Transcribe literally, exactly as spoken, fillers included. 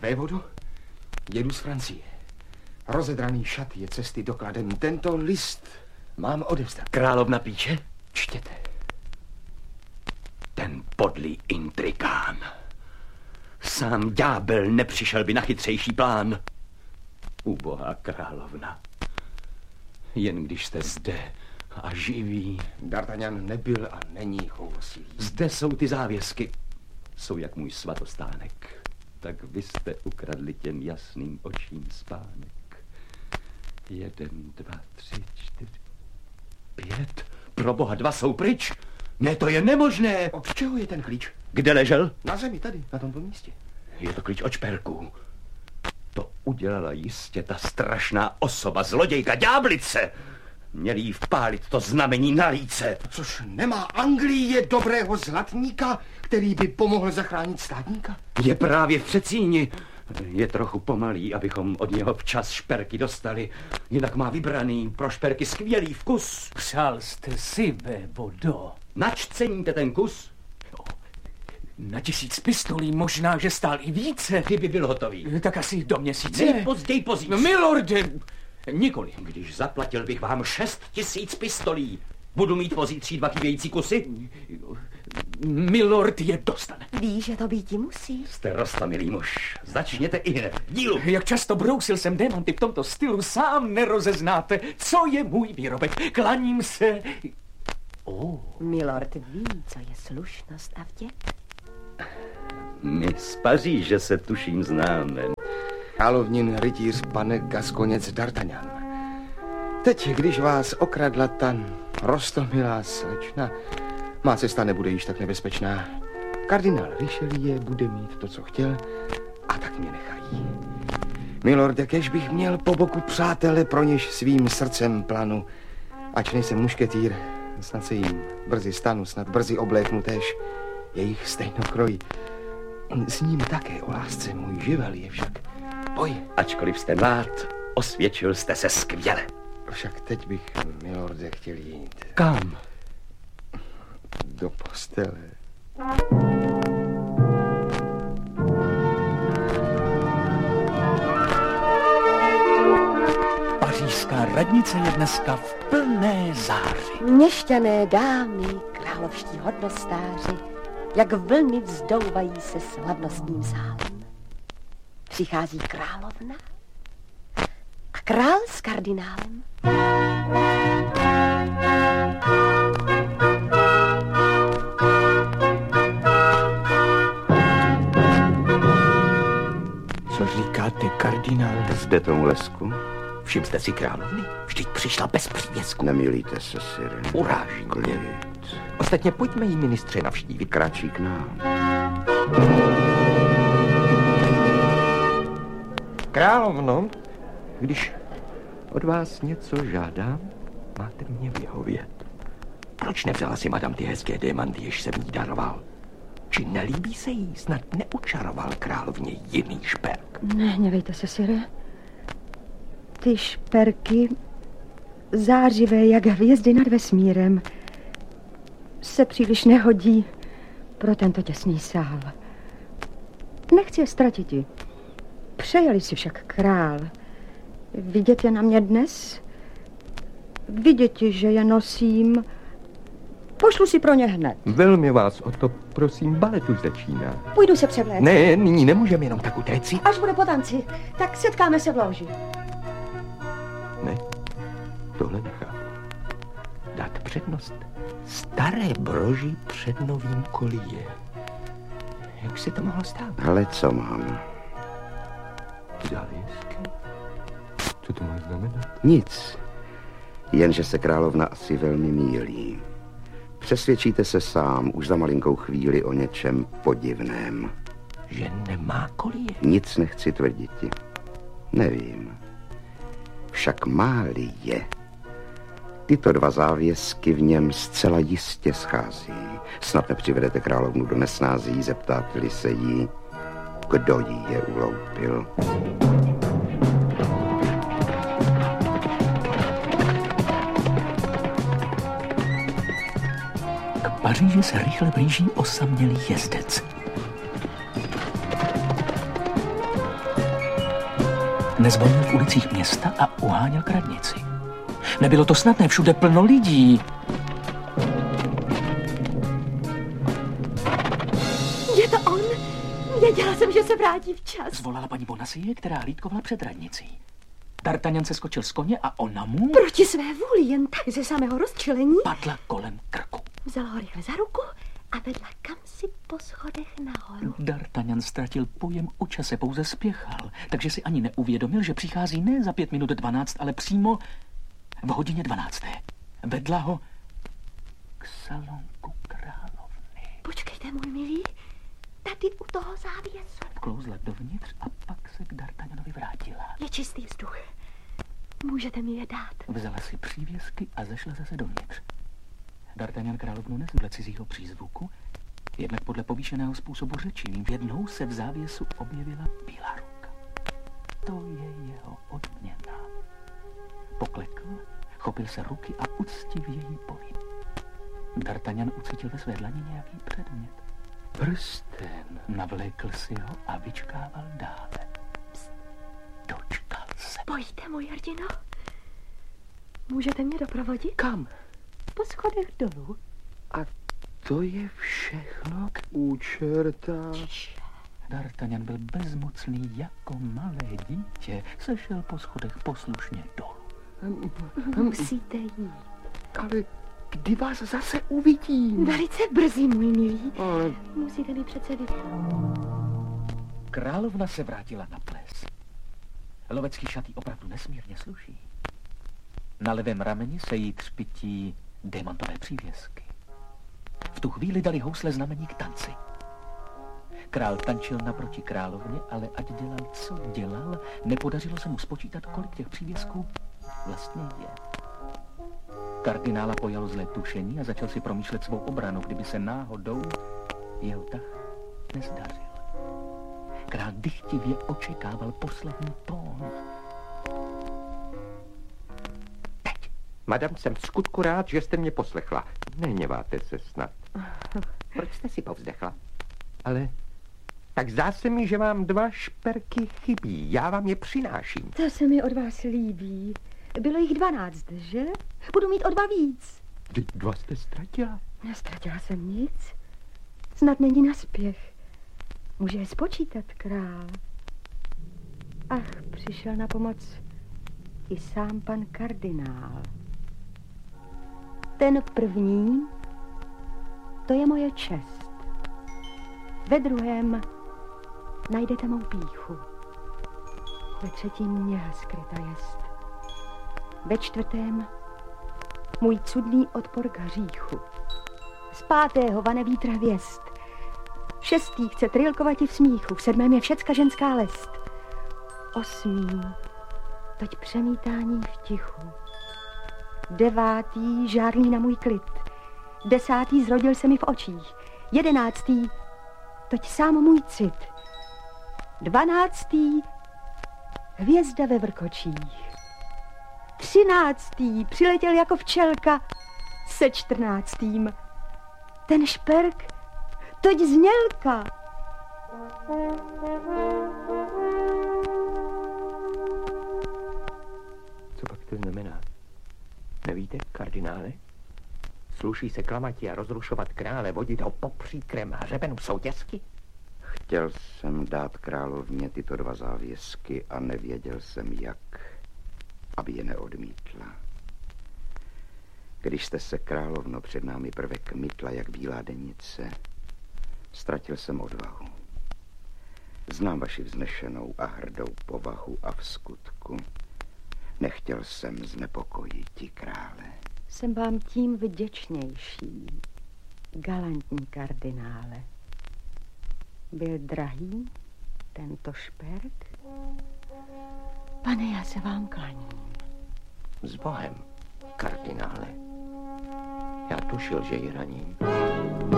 Vévodo, jedu z Francie. Rozedraný šat je cesty dokladem. Tento list mám odevzdat. Královna píče? Čtěte. Ten podlý intrikán. Sám ďábel nepřišel by na chytřejší plán. Ubohá královna. Jen když jste zde a živí. D'Artagnan nebyl a není choulosilý. Zde jsou ty závěsky. Jsou jak můj svatostánek. Tak vy jste ukradli těm jasným očím spánek. Jeden, dva, tři, čtyři, pět. Proboha, dva jsou pryč. Ne, to je nemožné. Od čeho je ten klíč? Kde ležel? Na zemi, tady, na tomto místě. Je to klíč od šperků. To udělala jistě ta strašná osoba, zlodějka, ďáblice. Měli jí vpálit to znamení na líce. Což nemá Anglie dobrého zlatníka, který by pomohl zachránit státníka? Je právě v předsíni. Je trochu pomalý, abychom od něho včas šperky dostali. Jinak má vybraný pro šperky skvělý vkus. Přál jste si, Vévodo. Nač ceníte ten kus? Na tisíc pistolí možná, že stál i více. Kdyby byl hotový. Tak asi do měsíce. Nejpozději pozíc. No, milorde, nikoli. Když zaplatil bych vám šest tisíc pistolí, budu mít pozítří dva chybějící kusy? Milord je dostane. Ví, že to býti musí. Jste roztomilý muž. Začněte i hned. Dílu. Jak často brousil jsem démanty v tomto stylu, sám nerozeznáte, co je můj výrobek. Klaním se. Oh. Milord ví, co je slušnost a vděk. My z Paříže se tuším známe. Královnin rytíř pane Gaskoněc D'Artagnan. Teď, když vás okradla ta roztomilá slečna, má cesta nebude již tak nebezpečná. Kardinál Richelieu bude mít to, co chtěl, a tak mě nechají. Milorde, kež bych měl po boku přátele, pro něž svým srdcem planu. Ač nejsem mušketýr, snad se jim brzy stanu, snad brzy obléknu též jejich stejnokroj. S ním také o lásce můj živel je však boj. Ačkoliv jste mlád, osvědčil jste se skvěle. Však teď bych, milorde, chtěl jít. Kam? Do postele. Pařížská radnice je dneska v plné záři. Měšťané, dámy, královští hodnostáři, jak vlny vzdouvají se slavnostním sálem. Přichází královna a král s kardinálem. Co říkáte, kardinál? Zde tomu lesku. Všim jste si královny? Vždyť přišla bez přívěsku. Nemilíte se, Sire. Uráží. Klid. Ostatně pojďme jí ministře navštívit. Kráčí k nám. Královno, když od vás něco žádám, máte mě vyhovět. Proč nevzala si madam ty hezké démanty, jež jsem jí daroval? Či nelíbí se jí? Snad neučaroval královně jiný šperk? Nehněvejte se, Sire. Ty šperky, zářivé jak hvězdy nad vesmírem, se příliš nehodí pro tento těsný sál. Nechci je ztratiti. Přejeli si však král vidět je na mě dnes, vidět, že je nosím, pošlu si pro ně hned. Velmi vás o to prosím, balet už začíná. Půjdu se převléct. Ne, nyní nemůžeme jenom tak utéci. Až bude po tanci, tak setkáme se v loži. Ne, tohle nechápu. Dát přednost staré broži před novým kolíje. Jak se to mohlo stát? Ale co mám? Závěsky? Co to má znamenat? Nic. Jenže se královna asi velmi mýlí. Přesvědčíte se sám už za malinkou chvíli o něčem podivném. Že nemá kolíje? Nic nechci tvrditi. Nevím. Však má-li je, tyto dva závěsky v něm zcela jistě schází. Snad nepřivedete královnu do nesnází, zeptáte-li se jí, kdo jí je uloupil. K Paříži se rychle blíží osamělý jezdec. nezvonil v ulicích města a uháněl k radnici. Nebylo to snadné, všude plno lidí. Je to on? Věděla jsem, že se vrátí včas. Zvolala paní Bonacieux, která hlídkovala před radnicí. D'Artagnan se skočil z koně a ona mu... Proti své vůli, jen tak ze samého rozčilení. Padla kolem krku. Vzala ho rychle za ruku a vedla kamsi po schodech nahoru. D'Artagnan ztratil pojem o čase, pouze spěchal, takže si ani neuvědomil, že přichází ne za pět minut dvanáct, ale přímo v hodině dvanácté. Vedla ho k salonku královny. Počkejte, můj milý, tady u toho závěsu. Vklouzla dovnitř a pak se k D'Artagnanovi vrátila. Je čistý vzduch. Můžete mi je dát. Vzala si přívěsky a zešla zase dovnitř. D'Artagnan královnu nesl dle cizího přízvuku, jednak podle povýšeného způsobu řeči. V jednou se v závěsu objevila bílá ruka. To je jeho odměna. Poklekl, chopil se ruky a uctivě jí povím. D'Artagnan ucítil ve své dlani nějaký předmět. Prsten. Navlékl si ho a vyčkával dále. Pst. Dočkal se. Pojďte, můj hrdino. Můžete mě doprovodit? Kam? Po schodech dolů. A to je všechno u čerta. D'Artagnan byl bezmocný jako malé dítě. Sešel po schodech poslušně dolů. Musíte jít. Ale kdy vás zase uvidím? Velice brzy, můj milý. Ale... Musíte mi přece vypnout. Královna se vrátila na ples. Lovecký šat jí opravdu nesmírně sluší. Na levém rameni se jí třpití démantové přívěsky. V tu chvíli dali housle znamení k tanci. Král tančil naproti královně, ale ať dělal, co dělal, nepodařilo se mu spočítat, kolik těch přívěsků vlastně je. Kardinála pojalo zlé tušení a začal si promýšlet svou obranu, kdyby se náhodou jeho tah nezdařil. Král dychtivě očekával poslední tón. Teď. Madam, jsem v skutku rád, že jste mě poslechla. Nehněváte se snad. Proč jste si povzdechla? Ale tak zdá se mi, že vám dva šperky chybí. Já vám je přináším. To se mi od vás líbí. Bylo jich dvanáct, že? Budu mít o dva víc. Vždyť dva jste ztratila. Nestratila jsem nic. Snad není naspěch. Může je spočítat, král. Ach, přišel na pomoc i sám pan kardinál. Ten první, to je moje čest. Ve druhém najdete mou pýchu. Ve třetím měha skryta jest. Ve čtvrtém můj cudný odpor k hříchu. Z pátého vane vítr hvězd. V šestý chce trilkovati v smíchu. V sedmém je všecka ženská lest. Osmý teď přemítání v tichu. Devátý žárlí na můj klid. Desátý zrodil se mi v očích. Jedenáctý teď sám můj cit. Dvanáctý hvězda ve vrkočích. Třináctý přiletěl jako včelka se čtrnáctým. Ten šperk, toť znělka. Co pak to znamená? Nevíte, kardinále? Sluší se klamati a rozrušovat krále, vodit ho po příkrém hřebenu soutězky? Chtěl jsem dát královně tyto dva závěsky a nevěděl jsem jak, aby je neodmítla. Když jste se, královno, před námi prve kmitla jak bílá denice, ztratil jsem odvahu. Znám vaši vznešenou a hrdou povahu a v skutku nechtěl jsem znepokojit ti, krále. Jsem vám tím vděčnější, galantní kardinále. Byl drahý tento šperk? Pane, já se vám klaním. S Bohem, kardinále. Já tušil, že ji raním.